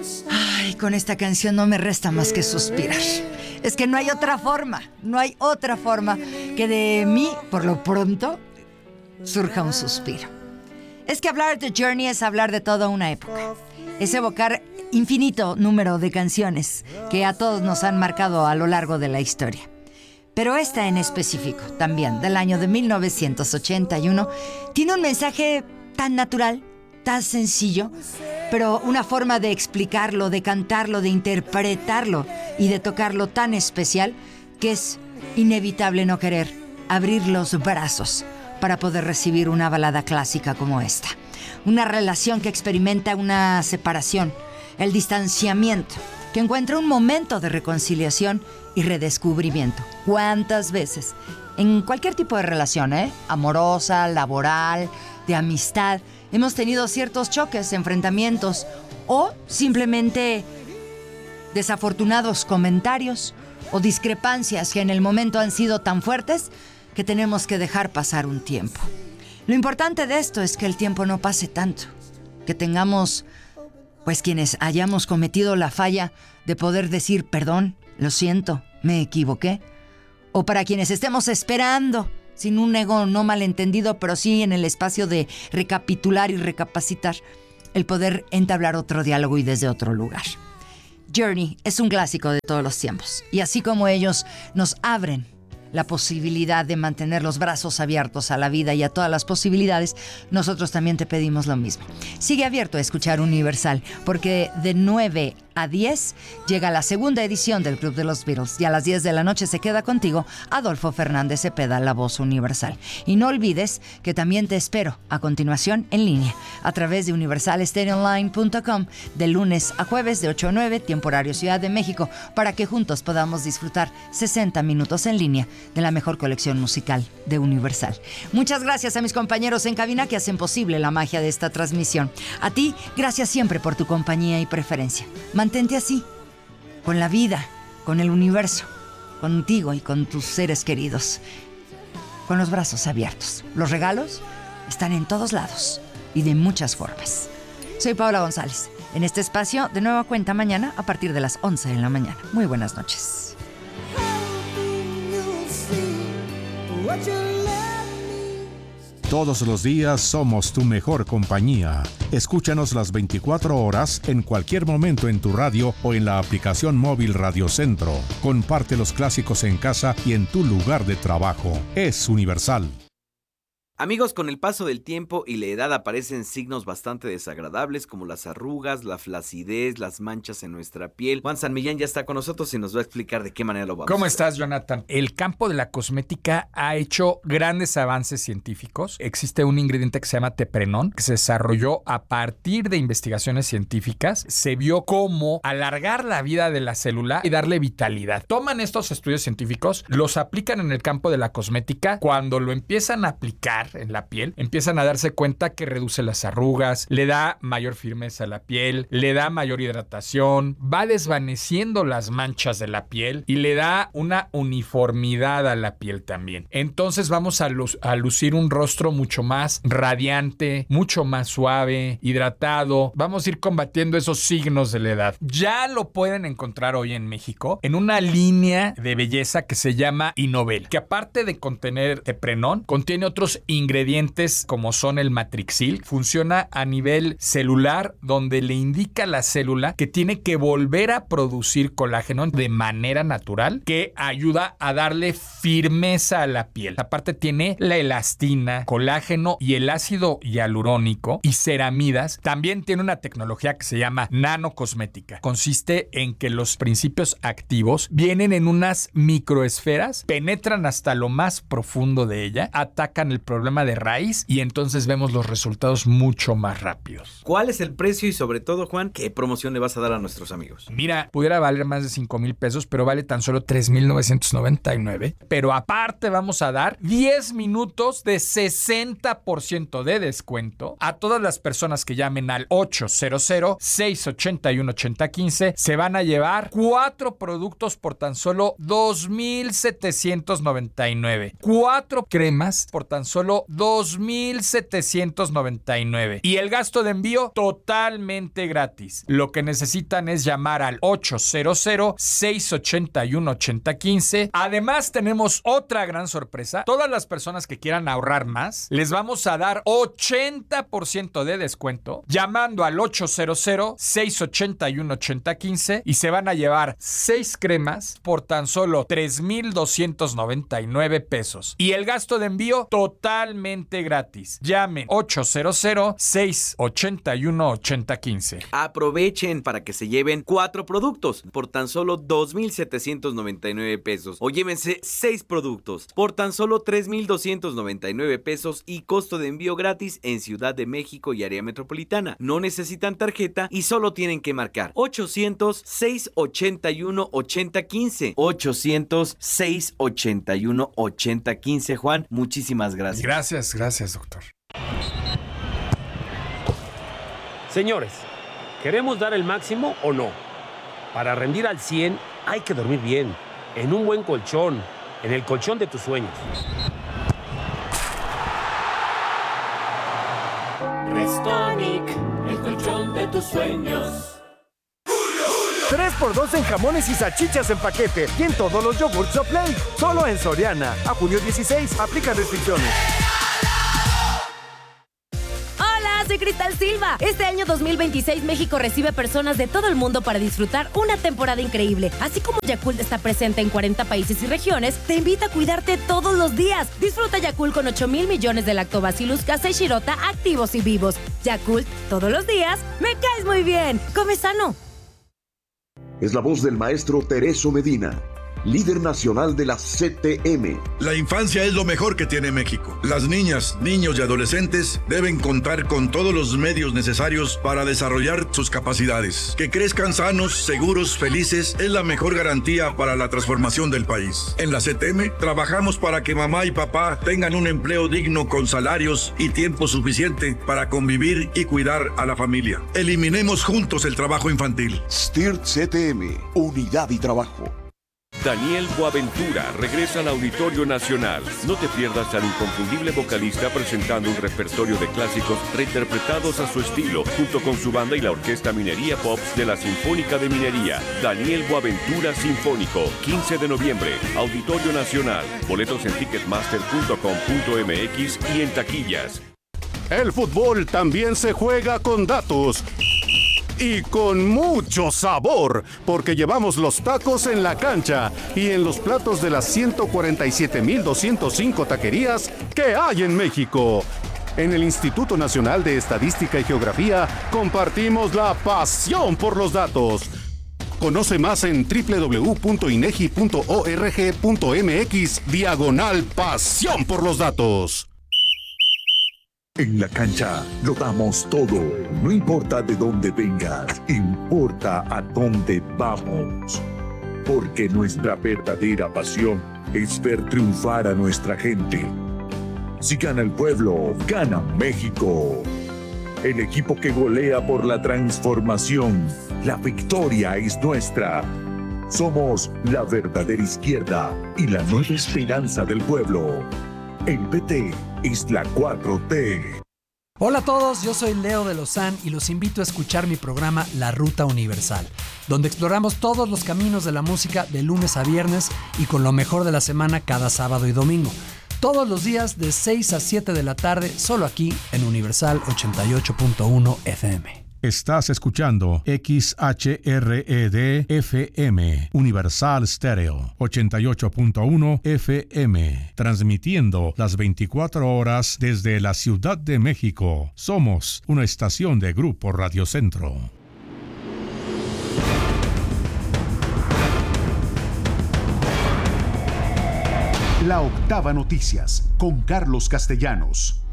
Ay, con esta canción no me resta más que suspirar. Es que no hay otra forma que de mí, por lo pronto, surja un suspiro. Es que hablar de Journey es hablar de toda una época. Es evocar infinito número de canciones que a todos nos han marcado a lo largo de la historia. Pero esta en específico, también del año de 1981, tiene un mensaje tan natural, tan sencillo, pero una forma de explicarlo, de cantarlo, de interpretarlo y de tocarlo tan especial que es inevitable no querer abrir los brazos para poder recibir una balada clásica como esta. Una relación que experimenta una separación, el distanciamiento, que encuentra un momento de reconciliación y redescubrimiento. ¿Cuántas veces? En cualquier tipo de relación, amorosa, laboral, de amistad, hemos tenido ciertos choques, enfrentamientos o simplemente desafortunados comentarios o discrepancias que en el momento han sido tan fuertes que tenemos que dejar pasar un tiempo. Lo importante de esto es que el tiempo no pase tanto, que tengamos, pues quienes hayamos cometido la falla de poder decir perdón, lo siento, me equivoqué, o para quienes estemos esperando, sin un ego no malentendido, pero sí en el espacio de recapitular y recapacitar, el poder entablar otro diálogo y desde otro lugar. Journey es un clásico de todos los tiempos, y así como ellos nos abren la posibilidad de mantener los brazos abiertos a la vida y a todas las posibilidades, nosotros también te pedimos lo mismo. Sigue abierto a escuchar Universal, porque de 9 a 10 llega la segunda edición del Club de los Beatles y a las 10 de la noche se queda contigo Adolfo Fernández Cepeda, la voz universal. Y no olvides que también te espero a continuación en línea a través de universalstereoonline.com de lunes a jueves de 8 a 9, tiempo horario Ciudad de México, para que juntos podamos disfrutar 60 minutos en línea de la mejor colección musical de Universal. Muchas gracias a mis compañeros en cabina que hacen posible la magia de esta transmisión. A ti, gracias siempre por tu compañía y preferencia. Mantente así, con la vida, con el universo, contigo y con tus seres queridos, con los brazos abiertos. Los regalos están en todos lados y de muchas formas. Soy Paola González. En este espacio, de nueva cuenta mañana a partir de las 11 de la mañana. Muy buenas noches. Todos los días somos tu mejor compañía. Escúchanos las 24 horas en cualquier momento en tu radio o en la aplicación móvil Radio Centro. Comparte los clásicos en casa y en tu lugar de trabajo. Es Universal. Amigos, con el paso del tiempo y la edad aparecen signos bastante desagradables como las arrugas, la flacidez, las manchas en nuestra piel. Juan San Millán ya está con nosotros y nos va a explicar de qué manera lo vamos a hacer. ¿Cómo estás, Jonathan? El campo de la cosmética ha hecho grandes avances científicos. Existe un ingrediente que se llama teprenón, que se desarrolló a partir de investigaciones científicas. Se vio cómo alargar la vida de la célula y darle vitalidad. Toman estos estudios científicos, los aplican en el campo de la cosmética. Cuando lo empiezan a aplicar en la piel, empiezan a darse cuenta que reduce las arrugas, le da mayor firmeza a la piel, le da mayor hidratación, va desvaneciendo las manchas de la piel y le da una uniformidad a la piel también. Entonces vamos a lucir un rostro mucho más radiante, mucho más suave, hidratado. Vamos a ir combatiendo esos signos de la edad. Ya lo pueden encontrar hoy en México en una línea de belleza que se llama Innovel, que aparte de contener teprenón, contiene otros ingredientes como son el matrixil. Funciona a nivel celular, donde le indica a la célula que tiene que volver a producir colágeno de manera natural, que ayuda a darle firmeza a la piel. Aparte tiene la elastina, colágeno y el ácido hialurónico y ceramidas. También tiene una tecnología que se llama nanocosmética. Consiste en que los principios activos vienen en unas microesferas, penetran hasta lo más profundo de ella, atacan el problema de raíz y entonces vemos los resultados mucho más rápidos. ¿Cuál es el precio y sobre todo, Juan, qué promoción le vas a dar a nuestros amigos? Mira, pudiera valer más de 5,000 pesos, pero vale tan solo 3,999. Pero aparte vamos a dar 10 minutos de 60% de descuento a todas las personas que llamen al 800-681-8015. Se van a llevar 4 productos por tan solo 2,799. 4 cremas por tan solo solo $2,799. Y el gasto de envío totalmente gratis. Lo que necesitan es llamar al 800-681-8015. Además, tenemos otra gran sorpresa. Todas las personas que quieran ahorrar más, les vamos a dar 80% de descuento llamando al 800-681-8015 y se van a llevar 6 cremas por tan solo $3,299. Y el gasto de envío totalmente gratis. Llamen 800-681-8015. Aprovechen para que se lleven 4 productos por tan solo $2,799 o llévense 6 productos por tan solo $3,299 y costo de envío gratis en Ciudad de México y área metropolitana. No necesitan tarjeta y solo tienen que marcar 800-681-8015. 800-681-8015. Juan, muchísimas gracias. Gracias, doctor. Señores, ¿queremos dar el máximo o no? Para rendir al 100 hay que dormir bien, en un buen colchón, en el colchón de tus sueños. Restonic, el colchón de tus sueños. 3x2 en jamones y salchichas en paquete y en todos los yogurts Soplay. Solo en Soriana. A junio 16. Aplican restricciones. Hola, soy Cristal Silva. Este año 2026 México recibe personas de todo el mundo para disfrutar una temporada increíble. Así como Yakult está presente en 40 países y regiones, te invita a cuidarte todos los días. Disfruta Yakult con 8,000 millones de Lactobacillus casei shirota activos y vivos. Yakult, todos los días, me caes muy bien. Come sano. Es la voz del maestro Tereso Medina, líder nacional de la CTM. La infancia es lo mejor que tiene México. Las niñas, niños y adolescentes deben contar con todos los medios necesarios para desarrollar sus capacidades. Que crezcan sanos, seguros, felices es la mejor garantía para la transformación del país. En la CTM trabajamos para que mamá y papá tengan un empleo digno con salarios y tiempo suficiente para convivir y cuidar a la familia. Eliminemos juntos el trabajo infantil. STIRT CTM, unidad y trabajo. Daniel Boaventura regresa al Auditorio Nacional. No te pierdas al inconfundible vocalista presentando un repertorio de clásicos reinterpretados a su estilo, junto con su banda y la Orquesta Minería Pops de la Sinfónica de Minería. Daniel Boaventura Sinfónico, 15 de noviembre, Auditorio Nacional. Boletos en ticketmaster.com.mx y en taquillas. El fútbol también se juega con datos. Y con mucho sabor, porque llevamos los tacos en la cancha y en los platos de las 147,205 taquerías que hay en México. En el Instituto Nacional de Estadística y Geografía compartimos la pasión por los datos. Conoce más en www.inegi.org.mx/pasión por los datos. En la cancha lo damos todo. No importa de dónde vengas, importa a dónde vamos. Porque nuestra verdadera pasión es ver triunfar a nuestra gente. Si gana el pueblo, gana México. El equipo que golea por la transformación. La victoria es nuestra. Somos la verdadera izquierda y la nueva esperanza del pueblo. El PT es la 4T. Hola a todos, yo soy Leo de Lozán y los invito a escuchar mi programa La Ruta Universal, donde exploramos todos los caminos de la música de lunes a viernes y con lo mejor de la semana cada sábado y domingo. Todos los días de 6 a 7 de la tarde, solo aquí en Universal 88.1 FM. Estás escuchando XHRED FM, Universal Stereo, 88.1 FM, transmitiendo las 24 horas desde la Ciudad de México. Somos una estación de Grupo Radio Centro. La Octava Noticias, con Carlos Castellanos.